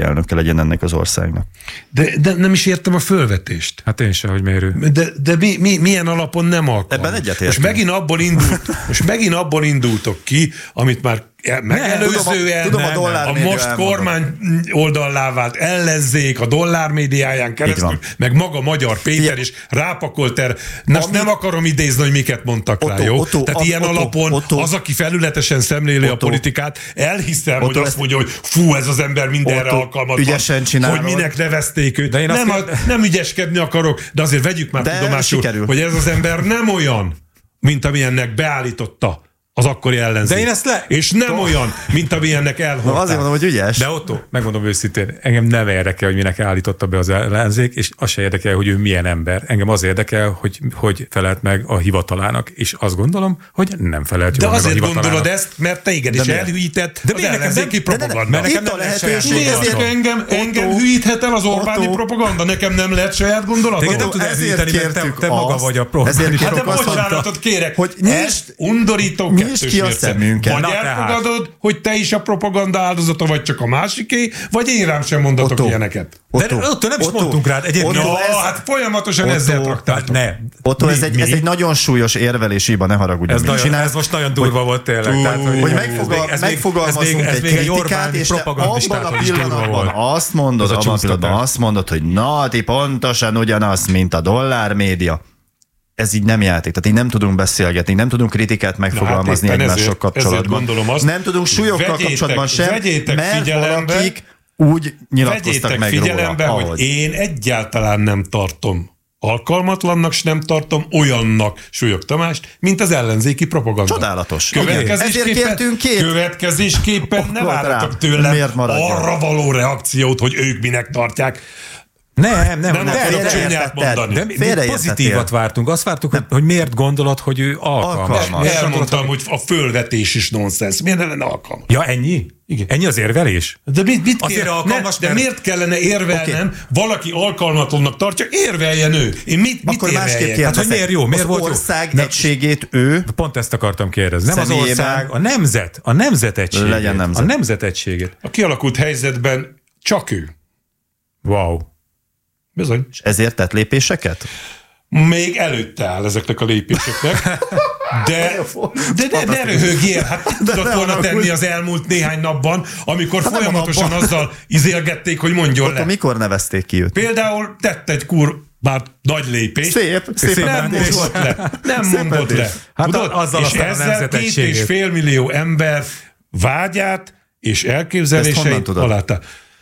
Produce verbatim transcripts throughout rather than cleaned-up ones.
elnöke legyen ennek az országnak. De, de nem is értem a fölvetést. Hát én sem, hogy mérő. De, de mi, mi, milyen alapon nem alkalmas? Ebben egyetértünk. Most megint abból indult, most megint abból indultok ki, amit már megelőzően tudom, a, tudom, a, a most elmondom. kormány oldallá vált ellenzék, a dollármédiáján keresztül, meg maga Magyar Péter Ilyen. és rápakolt el. Most Ami... nem akarom idézni, hogy miket mondtak Otto, rá, jó? Otto, Tehát Otto, ilyen Otto, alapon Otto, az, aki felületesen szemléli Otto, a politikát, elhiszem, Otto, hogy azt ezt... mondja, hogy fú, ez az ember mindenre Otto, alkalmatlan. ügyesen csinálod. Hogy minek nevezték őt. De én nem, azt a, nem ügyeskedni akarok, de azért vegyük már de tudomásul, sikerül. hogy ez az ember nem olyan, mint amilyennek beállította az akkori ellenzék. De én ezt le... És nem Tom. olyan, mint amilyennek elhordták. Na, azért mondom, hogy ügyes. De Otto, megmondom őszintén, engem nem érdekel, hogy minek állította be az ellenzék, és az se érdekel, hogy ő milyen ember. Engem az érdekel, hogy, hogy felelt meg a hivatalának, és azt gondolom, hogy nem felelt de meg a azért hivatalának. gondolod ezt, mert te igen is elhűített az ellenzéki propaganda. Nekem Itt a nem lehet lehetőség, saját ezért gondolatom. engem, engem hűíthet el az Orbáni Otto. propaganda? Nekem nem lehet saját gondolatom? Téged nem Otto, tudod ezért elhűíteni, mert te, kértük te maga azt, vagy a Orbáni ezért kértük Hát de propaganda. bocsánatot kérek, hogy hogy nyisd- ez undorító nyisd kettős ki a mérce. szemünket. Vagy Na tehát. elfogadod, hogy te is a propaganda áldozata vagy, csak a másiké, vagy én rám sem mondatok Otto. ilyeneket. De Otto, nem is Otto, mondtunk rád. Egyébként Otto, No, ez- hát folyamatosan Otto, ezzel Hát traktáltok. ne. Otto, Mi- ez egy, mi? ez egy nagyon súlyos érvelési hiba, ne haragudj. Ez, mit nagyon, csinálsz? ez most nagyon durva volt tényleg. Túl, Tehát, Hogy ez megfogal, még- ez még- megfogalmazunk ez még- ez egy még kritikát, Orbáni és te abban a propagandistától is durva pillanatban volt. azt mondod, Ez a abban a pillanatban csúsztatás. azt mondod, hogy na, ti pontosan ugyanaz, mint a dollármédia. Ez így nem játék, tehát így nem tudunk beszélgetni, nem tudunk kritikát megfogalmazni éppen egymással ezért- kapcsolatban. ezért gondolom azt, nem tudunk súlyokkal vegyétek- kapcsolatban sem, vegyétek mert figyelembe- valakik úgy nyilatkoztak Vegyétek meg figyelembe, róla, hogy ahogy. én egyáltalán nem tartom alkalmatlannak, s nem tartom olyannak Súlyog Tamást, mint az ellenzéki propaganda. Csodálatos. Következésképpen, Ezért kértünk két- következésképpen ne Volt rá. várjatok tőlem Miért maradjon? arra való reakciót, hogy ők minek tartják. Nem, nem, Nem nem. akarok de- csúnyát mondani. De mi- mi Félreértettél. pozitívat vártunk. Azt vártuk, hogy, hogy miért gondolod, hogy ő alkalmas. Alkalmas. Miért Elmondtam, hogy a fölvetés is nonsens. Miért lenne alkalmas? Ja, ennyi? Igen. Ennyi az érvelés? De, mit, mit Azért kéne, alkalmas, ne, de mert- miért kellene érvelnem, Oké. valaki alkalmatlannak tartja, érveljen ő. Én mit, mit Akkor másképp érveljek? kérdezek. Hát, hogy miért jó? Miért az volt jó? ország Nem. egységét ő Pont ezt akartam kérdezni. Nem az Személyében- ország, a nemzet. A nemzet egységét. Legyen nemzet. A nemzet egységét. A kialakult helyzetben csak ő. Wow. Bizony. és ezért tett lépéseket? Még előtte áll ezeknek a lépéseknek. De, de ne, ne röhögjél, hát mit tudott ne volna haragudj. tenni az elmúlt néhány napban, amikor Hát nem folyamatosan napban. azzal izélgették, hogy mondjon Otto, le. mikor nevezték ki őt? Például tett egy kur, bár nagy lépést, Szép, szép nem mentés. mondott le. Nem Szép mondott mentés. le. Hát Tudod? azzal és aztán a ezzel nemzet két és egységét. fél millió ember vágyát és Ezt honnan elképzeléseit tudod? aláta.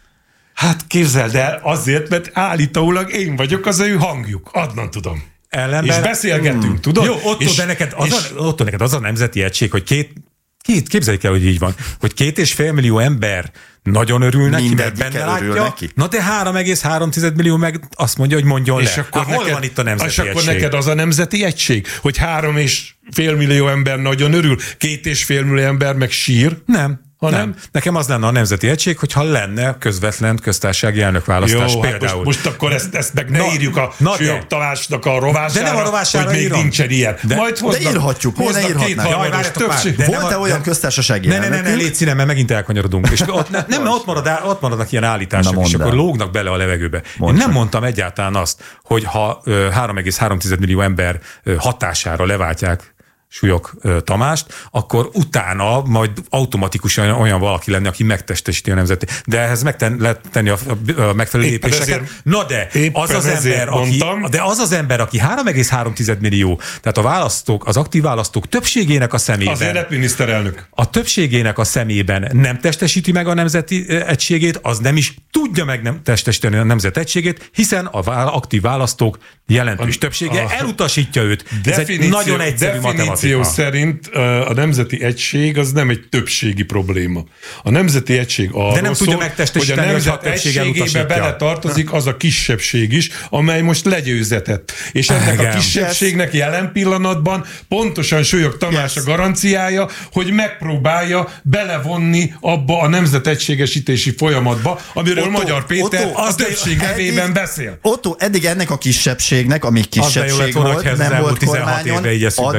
Hát képzeld el, azért, mert állítólag én vagyok az ő hangjuk. Adnan tudom. Ellenben... És beszélgetünk, hmm. tudod? Jó, Otto, és, de neked az, és, a, Otto, neked az a nemzeti egység, hogy két, két képzeljük el, hogy így van, hogy két és fél millió ember nagyon örül neki, mert Mindegyik benne örül látja. neki. Na de három egész három millió meg azt mondja, hogy mondjon és le. akkor, Hát hol neked, van itt a nemzeti és akkor egység? neked az a nemzeti egység, hogy három és fél millió ember nagyon örül, két és fél millió ember meg sír? Nem. Ha nem. nem? Nekem az lenne a nemzeti egység, hogyha lenne közvetlen köztársasági elnökválasztás Jó, például. hát most, most akkor ezt, ezt meg ne Na, írjuk a na de. Súlyog Tamásnak a rovására, De nem a rovására hogy még írom. nincsen ilyen. De- Majd de hoznak, írhatjuk, miért ne hoznak írhatnánk? kétharmados Jaj, várjatok már, többség. de- Volt-e nem a- olyan nem- köztársasági Ne, ne, ne, ne, elnökünk? légy színem, mert megint elkanyarodunk. És ott, ne, nem, mert ott, marad, ott maradnak ilyen állítások, Na, és mondd akkor el. lógnak bele a levegőbe. Mondd Én nem csak. mondtam egyáltalán azt, hogy ha ö, három egész három millió ember ö, hatására leváltják Súlyog ö, Tamást, akkor utána majd automatikusan olyan valaki lenne, aki megtestesíti a nemzeti. De ehhez meg lehet tenni a, a, a megfelelő Éppen lépéseket. ezért- Na de, éppen az az ezért ember, aki, mondtam. de az az ember, aki három egész három millió, tehát a választók, az aktív választók többségének a szemében. Azért lett miniszterelnök. A többségének a szemében nem testesíti meg a nemzeti eh, egységét, az nem is tudja meg nem testesíteni a nemzet egységét, hiszen a vá- aktív választók jelentős A- többsége a- elutasítja őt. Ez egy Definíció, nagyon egyszerű definíció matematika. szerint uh, a nemzeti egység az nem egy többségi probléma. A nemzeti egység arról De nem tudja szól, hogy a megtestesíteni, hogyha a nemzet többség egységébe elutasítja. bele tartozik az a kisebbség is, amely most legyőzetett. És ennek Igen. a kisebbségnek jelen pillanatban pontosan Súlyog Tamás Yes. a garanciája, hogy megpróbálja belevonni abba a nemzetegységesítési folyamatba, amiről Otto, Magyar Péter Otto, a az de- többség nevében eddig- beszél. Otto, eddig ennek a kisebbségnek, ami Az de jó lett kisebbség volna, volt, hogyha ez az nem elmúlt volt tizenhat kormányon, évben így eszükbe addig jutott volna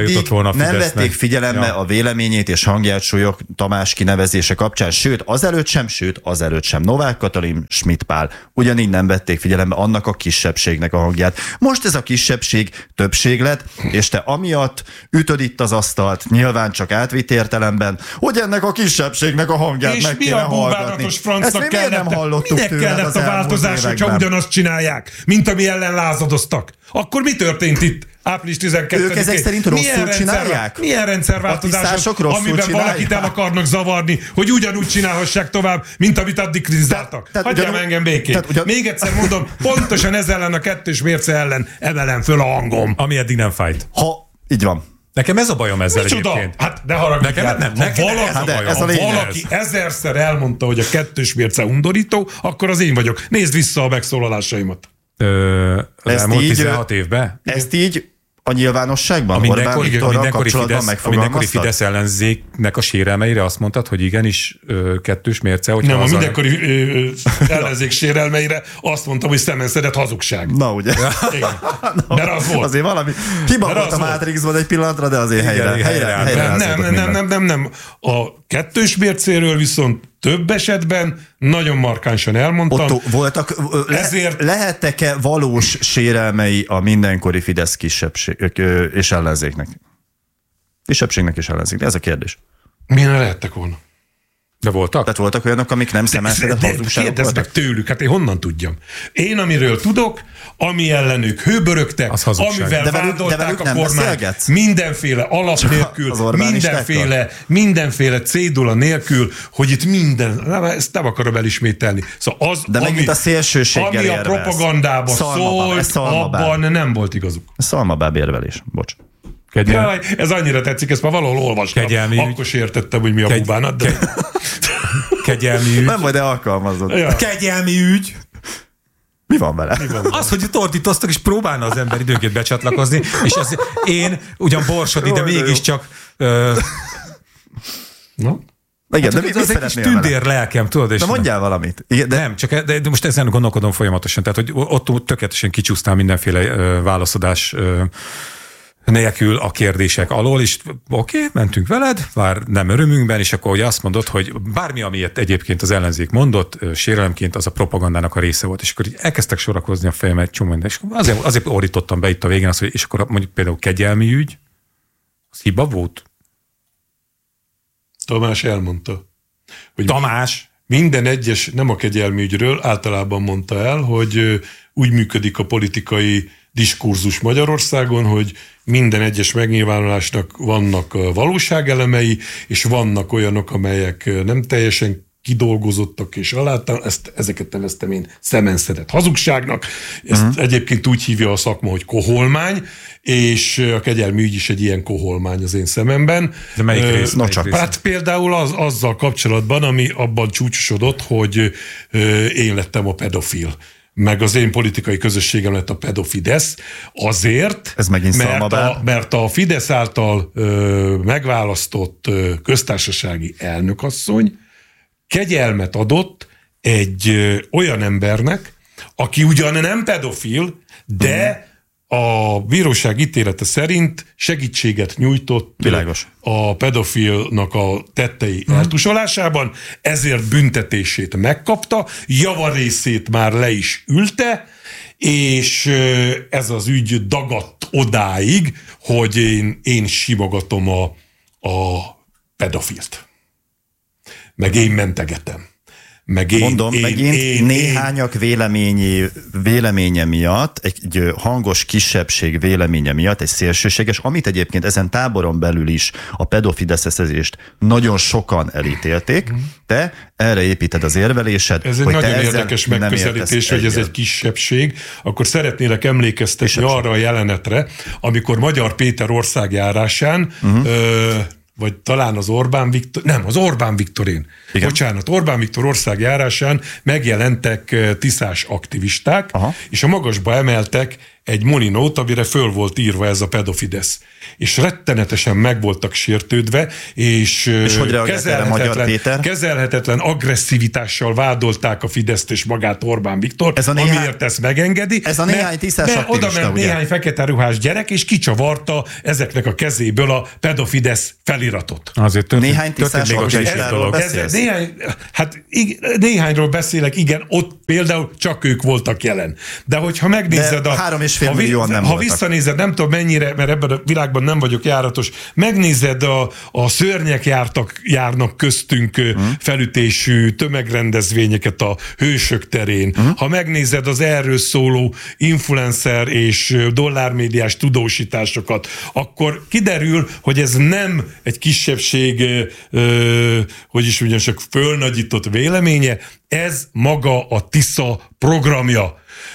a nem Fidesznek. vették figyelembe Ja. a véleményét és hangját Súlyog Tamás kinevezése kapcsán, sőt, azelőtt sem, sőt, azelőtt sem. Novák Katalin, Schmidt Pál ugyanígy nem vették figyelembe annak a kisebbségnek a hangját. Most ez a kisebbség többség lett, és te amiatt ütöd itt az asztalt, nyilván csak átvitt értelemben, hogy ennek a kisebbségnek a hangját És meg mi kéne a hallgatni. búváratos Ezt francnak mi miért kellett? nem hallottuk Minek tőled kellett az a elmúlt változás, hogyha években? ugyanazt csinálják, mint ami ellen lázadoztak? Akkor mi történt itt április tizenkettedikén? Ők ezek szerint rosszul milyen rendszer, csinálják? Milyen rendszerváltozások, tisztások rosszul amiben csinálják? valakit el akarnak zavarni, hogy ugyanúgy csinálhassák tovább, mint amit addig kritizáltak. tehát Hagyjam ugyan- engem békén. tehát ugyan- Még egyszer mondom, pontosan ez ellen a kettős mérce ellen emelem föl a hangom. Ami eddig nem fájt. Ha, így van. Nekem ez a bajom ezzel Micsoda? egyébként. Hát ne haragudj Nekem el. nem, Ha nekem valaki, ez a de bajom. ez a ha lényeg. valaki ezerszer elmondta, hogy a kettős mérce undorító, akkor az én vagyok. Nézd vissza a megszólalásaimat. Ö, az Ezt elmúlt így, tizenhat évben? Ezt így a nyilvánosságban, A Orbán mindenkori, a Viktorral mindenkori, kapcsolatban Fidesz, a mindenkori megfogalmaztad? Fidesz ellenzéknek a sérelmeire azt mondtad, hogy igenis ö, kettős mérce, hogy Nem, a mindenkori ö, ö, ellenzék sérelmeire azt mondtam, hogy szemenszedett hazugság. Na ugye. Igen. Mert az volt. Azért valami hiba Mert volt az a volt. Matrixban egy pillanatra, de azért helyre, Igen, helyre, helyre helyre, Nem, nem, állított nem, minden. nem, nem, nem. A kettős mércéről viszont több esetben nagyon markánsan elmondtam. Otto, voltak, le, Ezért- lehettek-e valós sérelmei a mindenkori Fidesz kisebbség ö, és ellenzéknek? Kisebbségnek és ellenzéknek. Ez a kérdés. Milyen lehettek volna? De voltak? Tehát voltak olyanok, amik nem szemelszedett De hazugságok kérdezd voltak? meg tőlük, hát én honnan tudjam. Én, amiről tudok, ami ellen ők hőbörögtek, Az hazugság. amivel De velük- de vádolták velük a nem kormányt, beszélgetsz? mindenféle alap nélkül, az Orbánistákkal? mindenféle, mindenféle cédula nélkül, hogy itt minden, nem, ezt nem akarom elismételni. Szóval az, De ami, megint a szélsőséggel ami a érvelsz. propagandában Szalmabáb, ez szólt, szalmabáb. abban nem volt igazuk. Szalmabáb érvelés. Bocs. Kegyel, Jaj, ez annyira tetszik, ezt már valahol olvastam. Kegyelmi ügy. Akkor sem értettem, hogy mi a Kegy- bubánat, de... kegyelmi ügy. Nem, majd de alkalmazod. Ja. Kegyelmi ügy. Mi van vele? Az, hogy tordítoztak, és próbálna az ember időnként becsatlakozni, és ez, én ugyan borsodi, de Jó, de jó. mégiscsak ö, No? Igen, de hát, mi, az mit egy kis szeretnél vele? tündér lelkem, tudod? És Na mondjál valamit. Igen, de nem, csak de, de most ezen gondolkodom folyamatosan. Tehát, hogy ott tökéletesen kicsúsztál mindenféle ö, válaszadás ö, nélkül a kérdések alól, és oké, okay, mentünk veled, bár nem örömünkben, és akkor hogy azt mondod, hogy bármi, amilyet egyébként az ellenzék mondott, ö, sérelemként, az a propagandának a része volt. És akkor így elkezdtek sorakozni a fejem egy csomó minden, és azért, azért ordítottam be itt a végén azt, hogy és akkor mondjuk például kegyelmi ügy, az hiba volt? Tamás elmondta, hogy Tamás, minden egyes, nem a kegyelmi ügyről, általában mondta el, hogy ö, úgy működik a politikai diskurzus Magyarországon, hogy minden egyes megnyilvánulásnak vannak ö, valóságelemei, és vannak olyanok, amelyek ö, nem teljesen kidolgozottak és aláltal, ezt, ezeket neveztem én szemenszedett hazugságnak. Ezt uh-huh. egyébként úgy hívja a szakma, hogy koholmány, és a kegyelmi ügy is egy ilyen koholmány az én szememben. de melyik Ö, rész? no melyik csak. rész? Hát például az, azzal kapcsolatban, ami abban csúcsosodott, hogy ö, én lettem a pedofil, meg az én politikai közösségem lett a pedofidesz, azért, Ez megint mert, szalmabáb. a, mert a Fidesz által ö, megválasztott ö, köztársasági elnökasszony kegyelmet adott egy ö, olyan embernek, aki ugyan nem pedofil, de a bíróság ítélete szerint segítséget nyújtott Világos. a pedofilnak a tettei hmm. eltusolásában, ezért büntetését megkapta, javarészét már le is ülte, és ö, ez az ügy dagadt odáig, hogy én, én simogatom a, a pedofilt. Meg én mentegetem. Meg én, mondom, én, megint én, én, néhányak véleményi, véleménye miatt, egy hangos kisebbség véleménye miatt, egy szélsőséges, amit egyébként ezen táboron belül is a pedofideszezést nagyon sokan elítélték, te erre építed az érvelésed, Ez egy hogy te nagyon ezzel érdekes nem megközelítés, értesz hogy ez egyet. egy kisebbség. Akkor szeretnélek emlékeztetni Kisebbség. arra a jelenetre, amikor Magyar Péter országjárásán, uh-huh. ö, vagy talán az Orbán Viktor, nem, az Orbán Viktorén. Igen. Bocsánat, Orbán Viktor országjárásán megjelentek tiszás aktivisták, Aha. és a magasba emeltek egy molinót, amire föl volt írva ez a pedofidesz. És rettenetesen meg voltak sértődve, és, és hogy reagált erre Magyar Péter? Kezelhetetlen agresszivitással vádolták a Fideszt és magát Orbán Viktor, ez a néhány, amiért ezt megengedi. Ez a néhány tisztás aktivista, oda ment ugye? néhány fekete ruhás gyerek, és kicsavarta ezeknek a kezéből a pedofidesz feliratot. Azért történt, néhány tisztás aktivistáról beszélsz? Néhány, hát néhányról beszélek, igen, ott például csak ők voltak jelen. De hogyha megnézed De a... három és fél ha, millióan nem ha voltak. visszanézed, nem tudom mennyire, mert ebben a világban nem vagyok járatos, megnézed a, a szörnyek jártak, járnak köztünk hmm. felütésű tömegrendezvényeket a Hősök terén, hmm. ha megnézed az erről szóló influencer és dollármédiás tudósításokat, akkor kiderül, hogy ez nem egy kisebbség, ö, hogy is mondjam, csak fölnagyított véleménye, ez maga a Tisza programja.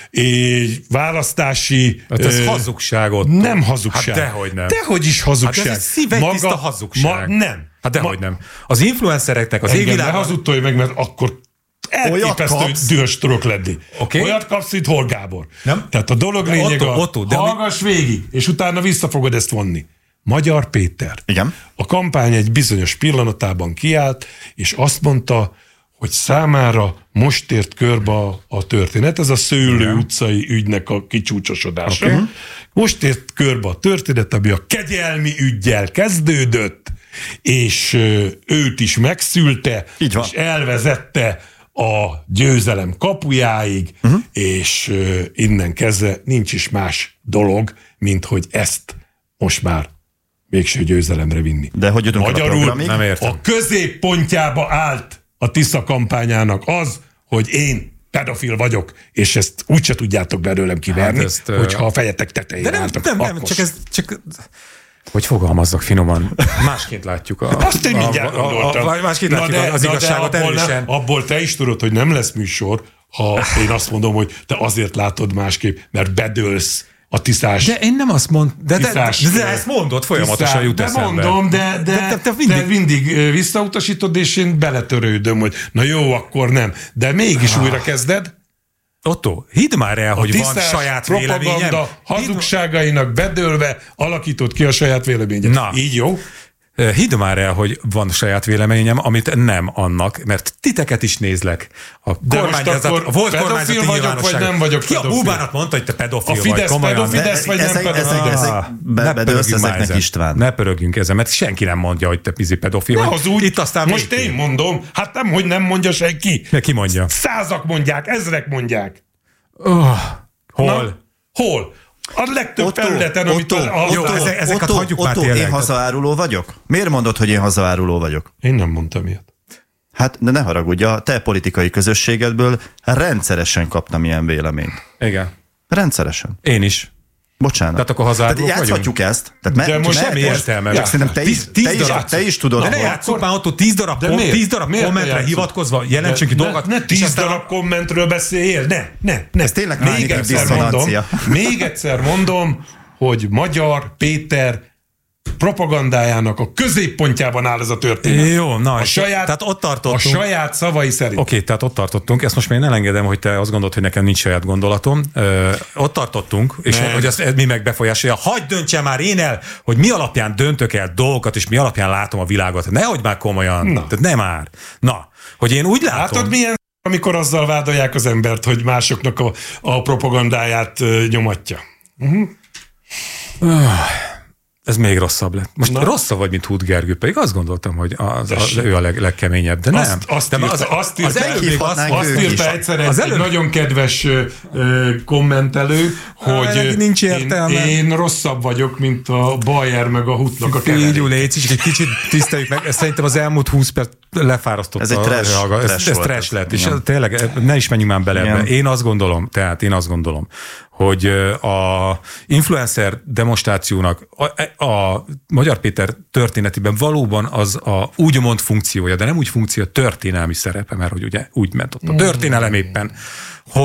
És választási... Hát ez ö, hazugságot. Nem hazugság. Hát dehogy nem. Dehogy is hazugság. Hát ez egy szívegytiszta hazugság. Ma, nem. Hát dehogy ma, nem. Az influencereknek az égvilágon... égvilágon... Ne hazudtolj meg, mert akkor elképesztő dühös tudok lenni. Okay. Olyat kapsz, mint Hol Gábor. Nem? Tehát a dolog lényeg Otto, a... Otto, de hallgass mi... végig, és utána vissza fogod ezt vonni. Magyar Péter. Igen. A kampány egy bizonyos pillanatában kiállt, és azt mondta, hogy számára most ért körbe a, a történet. Ez a Szőlő Igen. utcai ügynek a kicsúcsosodása. Okay. Most ért körbe a történet, ami a kegyelmi üggyel kezdődött, és őt is megszülte, és elvezette a győzelem kapujáig, uh-huh. és innen kezdve nincs is más dolog, mint hogy ezt most már végső győzelemre vinni. De hogy jutunk Magyarul a nem értem. A középpontjába állt a Tisza kampányának az, hogy én pedofil vagyok, és ezt úgyse tudjátok belőlem kiverni, hát ezt, hogyha a fejetek tetején de nem, álltak. Nem, nem, csak ez, csak, hogy fogalmazzak finoman, másként látjuk a... Azt én mindjárt a, gondoltam. A, a, másként látjuk de, az igazságot de abból, erősen. Ne, abból te is tudod, hogy nem lesz műsor, ha én azt mondom, hogy te azért látod másképp, mert bedőlsz a tiszás. De én nem azt mondom, de, de, tiszás, de, de ezt mondod, folyamatosan jut de eszembe. De mondom, de, de, de, de, mindig... de mindig visszautasítod, és én beletörődöm, hogy na jó, akkor nem. De mégis ah. újra kezded. Otto, hidd már el, a hogy van saját véleményem. A hazugságainak bedőlve alakított ki a saját véleményet. Na. Így jó? Hidd már el, hogy van saját véleményem, amit nem annak, mert titeket is nézlek. A kormányzat, a volt kormányzati vagyok, vagy nem vagyok Ki pedofil? a búbának mondta, hogy te pedofil a Fidesz vagy, komolyan. A Fidesz vagy nem pedofil? Ne pörögjünk ezeknek István. Ne pörögjünk ezen, mert senki nem mondja, hogy te pizi pedofil vagy. Az úgy, Itt aztán most én mondom, hát nem, hogy nem mondja senki. De ki mondja? Százak mondják, ezrek mondják. Oh, hol? Hol? A legtöbb Otto, területen, amit Otto, a, jó, ezek, ezeket Otto, hagyjuk Otto, már tényleg. Én hazaáruló vagyok? Miért mondod, hogy én hazaáruló vagyok? Én nem mondtam ilyet. Hát, de ne haragudj, a te politikai közösségedből rendszeresen kaptam ilyen véleményt. Igen. Rendszeresen. Én is. Bocsánat. Tehát akkor hazaárulók Tehát játszhatjuk vagyunk? ezt. Tehát me- de most me- semmi értelme. Ja, szerintem te is, te, is, te is tudod. De ne játsszuk már ott tíz darab, kom- tíz darab kommentre hivatkozva jelentsünk ki dolgokat. Ne tíz darab kommentről beszéljél, ne, ne, ne. Ez tényleg még egyszer mondom, még egyszer mondom, hogy Magyar Péter propagandájának a középpontjában áll ez a történet. Jó, na, a saját, tehát ott tartottunk. A saját szavai szerint. Oké, okay, tehát ott tartottunk. Ezt most még nem engedem, hogy te azt gondolod, hogy nekem nincs saját gondolatom. Ö, ott tartottunk, és nem. hogy ezt mi megbefolyásolja. Hagyd döntse már én el, hogy mi alapján döntök el dolgokat, és mi alapján látom a világot. Nehogy már komolyan. Na. Tehát nem már. Na, hogy én úgy látom... Látod, milyen amikor azzal vádolják az embert, hogy másoknak a, a propagandáját uh, nyomatja. Uh-huh. Uh. Ez még rosszabb lett. Most Na. rosszabb vagy, mint Hút Gergő, pedig azt gondoltam, hogy az, az, ő a leg, legkeményebb, de azt, nem. Azt de írta, az, azt írta, az előbb azt, azt, azt írta egyszer egy, előbb... egy nagyon kedves uh, kommentelő, hogy nincs én, én rosszabb vagyok, mint a Bayer meg a Hutnak a keverék. Így, légy is, egy kicsit tiszteljük meg. Szerintem az elmúlt húsz perc lefárasztott. Ez egy trash, a, ez, trash, ez trash lett, és igen. Tényleg ne is menjünk már bele ebbe. Én azt gondolom, tehát én azt gondolom, hogy a influencer demonstrációnak a, a Magyar Péter történetében valóban az a úgymond funkciója, de nem úgy funkció, történelmi szerepe, mert hogy ugye úgy ment ott a történelem éppen, hogy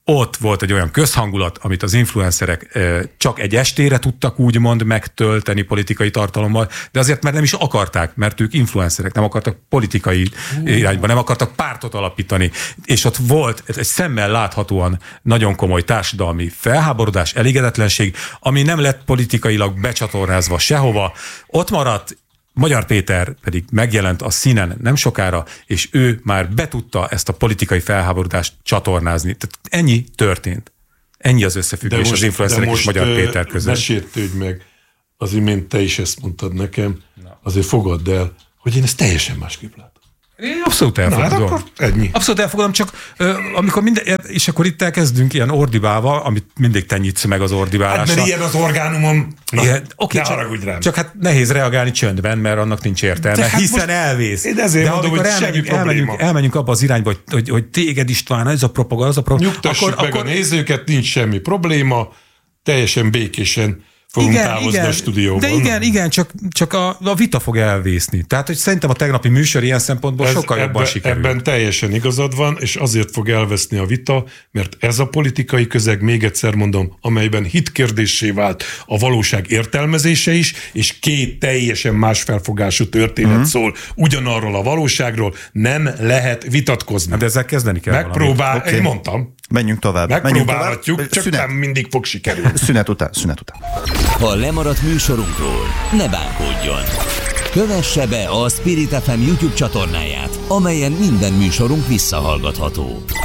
ott volt egy olyan közhangulat, amit az influencerek csak egy estére tudtak úgymond megtölteni politikai tartalommal, de azért mert nem is akarták, mert ők influencerek, nem akartak politikai irányba, nem akartak pártot alapítani. És ott volt egy szemmel láthatóan nagyon komoly társadalmi felháborodás, elégedetlenség, ami nem lett politikailag becsatornázva sehova. Ott maradt, Magyar Péter pedig megjelent a színen nem sokára, és ő már be tudta ezt a politikai felháborodást csatornázni. Tehát ennyi történt. Ennyi az összefüggés most, az influencerek és Magyar Péter között. Ne sértődj meg, az imént te is ezt mondtad nekem, Na. azért fogadd el, hogy én ezt teljesen másképp látom. Én abszolút elfogadom. Na, hát ennyi. Abszolút elfogadom, csak ö, amikor minden, és akkor itt elkezdünk ilyen ordibálva, amit mindig te nyitsz meg az ordibálásra. Hát mert ilyen az orgánumom. Na, ilyen, okay, ne haragudj rám. Csak hát nehéz reagálni csöndben, mert annak nincs értelme, hát hiszen elvész. Én ezért de mondom, hogy elmegyünk, semmi elmegyünk, probléma. elmegyünk abba az irányba, hogy, hogy, hogy téged István, ez a propaganda, az a propaganda. Nyugtassuk akkor, meg akkor... a nézőket, nincs semmi probléma, teljesen békésen fogunk igen, távozni igen, a stúdióban. De igen, igen, csak, csak a, a vita fog elvészni. Tehát, hogy szerintem a tegnapi műsor ilyen szempontból ez sokkal jobban ebbe, sikerül. Ebben teljesen igazad van, és azért fog elveszni a vita, mert ez a politikai közeg, még egyszer mondom, amelyben hitkérdéssé vált a valóság értelmezése is, és két teljesen más felfogású történet mm. szól ugyanarról a valóságról, nem lehet vitatkozni. De ezzel kezdeni kell Megpróbál, okay. én mondtam. Menjünk tovább. Megpróbálhatjuk, Menjünk csak tovább. nem mindig fog sikerülni. Szünet után, szünet után. Ha lemaradt műsorunkról, ne bánkodjon. Kövesse be a Spirit ef em YouTube csatornáját, amelyen minden műsorunk visszahallgatható.